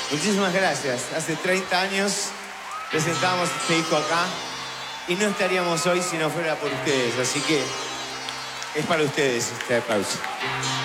Muchísimas gracias. Hace 30 años presentábamos este disco acá y no estaríamos hoy si no fuera por ustedes. Así que es para ustedes este aplauso.